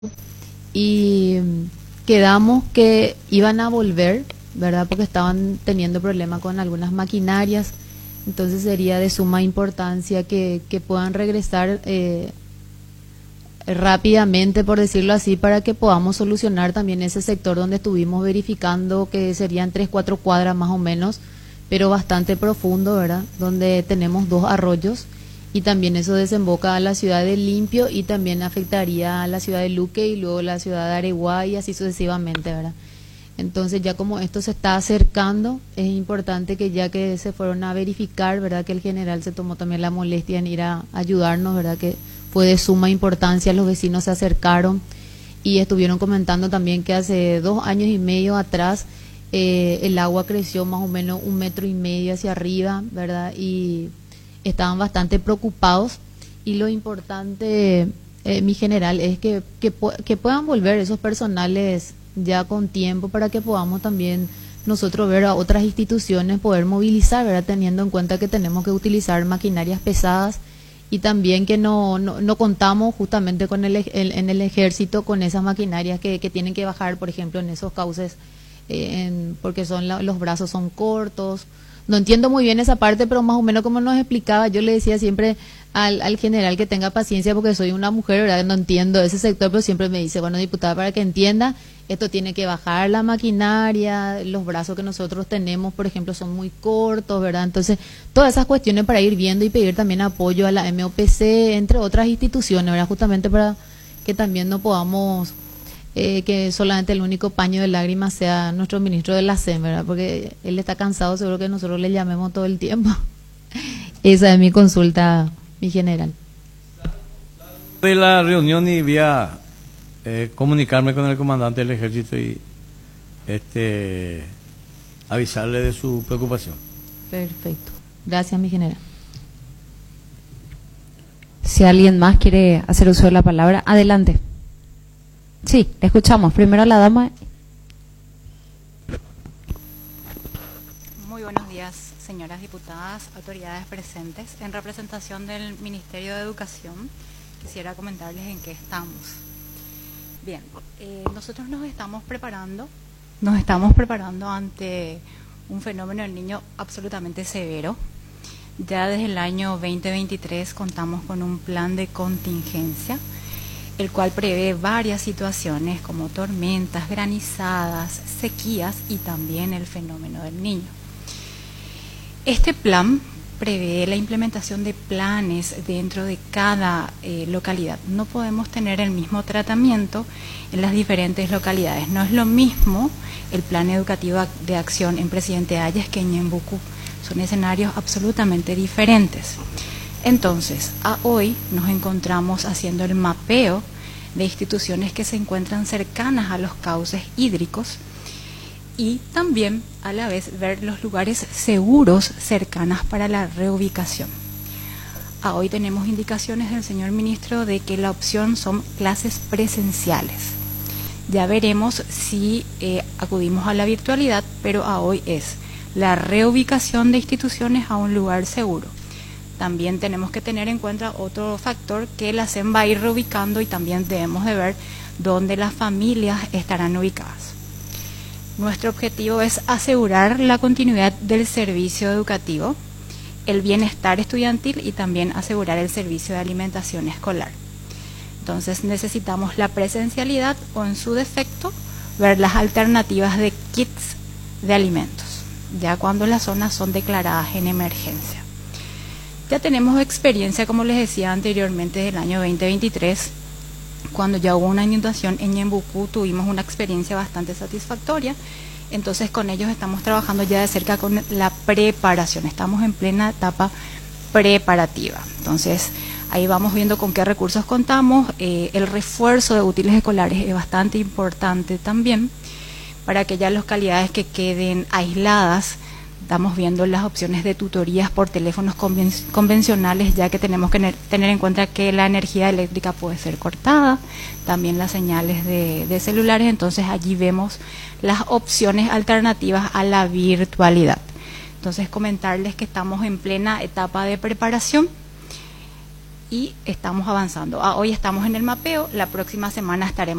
y quedamos que iban a volver, ¿verdad? Porque estaban teniendo problemas con algunas maquinarias, entonces sería de suma importancia que puedan regresar rápidamente, por decirlo así, para que podamos solucionar también ese sector donde estuvimos verificando que serían 3, 4 cuadras más o menos, pero bastante profundo, ¿verdad? Donde tenemos dos arroyos y también eso desemboca a la ciudad de Limpio y también afectaría a la ciudad de Luque y luego la ciudad de Areguá y así sucesivamente, ¿verdad? Entonces ya como esto se está acercando, es importante que ya que se fueron a verificar, ¿verdad? Que el general se tomó también la molestia en ir a ayudarnos, ¿verdad? Que fue de suma importancia, los vecinos se acercaron y estuvieron comentando también que hace 2 años y medio atrás el agua creció más o menos 1,5 metros hacia arriba, ¿verdad? Y estaban bastante preocupados y lo importante, mi general, es que puedan volver esos personales ya con tiempo para que podamos también nosotros ver a otras instituciones, poder movilizar, ¿verdad? Teniendo en cuenta que tenemos que utilizar maquinarias pesadas y también que no contamos justamente con en el ejército con esas maquinarias que tienen que bajar, por ejemplo, en esos cauces, porque los brazos son cortos. No entiendo muy bien esa parte, pero más o menos como nos explicaba, yo le decía siempre al general que tenga paciencia porque soy una mujer, ¿verdad? No entiendo ese sector, pero siempre me dice, bueno, diputada, para que entienda, esto tiene que bajar la maquinaria, los brazos que nosotros tenemos, por ejemplo, son muy cortos, ¿verdad? Entonces, todas esas cuestiones para ir viendo y pedir también apoyo a la MOPC, entre otras instituciones, ¿verdad? Justamente para que también no podamos que solamente el único paño de lágrimas sea nuestro ministro de la SEM, ¿verdad? Porque él está cansado, seguro que nosotros le llamemos todo el tiempo. Esa es mi consulta, mi general. De la reunión y voy a comunicarme con el comandante del ejército y avisarle de su preocupación. Perfecto. Gracias, mi general. Si alguien más quiere hacer uso de la palabra, adelante. Sí, le escuchamos. Primero a la dama. Muy buenos días, señoras diputadas, autoridades presentes. En representación del Ministerio de Educación, quisiera comentarles en qué estamos. Bien, nosotros nos estamos preparando ante un fenómeno del niño absolutamente severo. Ya desde el año 2023 contamos con un plan de contingencia, el cual prevé varias situaciones como tormentas, granizadas, sequías y también el fenómeno del niño. Este plan prevé la implementación de planes dentro de cada localidad. No podemos tener el mismo tratamiento en las diferentes localidades. No es lo mismo el plan educativo de acción en Presidente Hayes que en Ñembucú. Son escenarios absolutamente diferentes. Entonces, hoy nos encontramos haciendo el mapeo de instituciones que se encuentran cercanas a los cauces hídricos y también a la vez ver los lugares seguros cercanos para la reubicación. Hoy tenemos indicaciones del señor ministro de que la opción son clases presenciales. Ya veremos si acudimos a la virtualidad, pero hoy es la reubicación de instituciones a un lugar seguro. También tenemos que tener en cuenta otro factor, que la SEM va a ir reubicando y también debemos de ver dónde las familias estarán ubicadas. Nuestro objetivo es asegurar la continuidad del servicio educativo, el bienestar estudiantil y también asegurar el servicio de alimentación escolar. Entonces necesitamos la presencialidad o en su defecto ver las alternativas de kits de alimentos, ya cuando las zonas son declaradas en emergencia. Ya tenemos experiencia, como les decía anteriormente, del año 2023, cuando ya hubo una inundación en Ñembucú, tuvimos una experiencia bastante satisfactoria. Entonces con ellos estamos trabajando ya de cerca con la preparación, estamos en plena etapa preparativa. Entonces ahí vamos viendo con qué recursos contamos. El refuerzo de útiles escolares es bastante importante también para aquellas localidades que queden aisladas. Estamos viendo las opciones de tutorías por teléfonos convencionales, ya que tenemos que tener en cuenta que la energía eléctrica puede ser cortada, también las señales de celulares. Entonces allí vemos las opciones alternativas a la virtualidad. Entonces comentarles que estamos en plena etapa de preparación y estamos avanzando. Hoy estamos en el mapeo, la próxima semana estaremos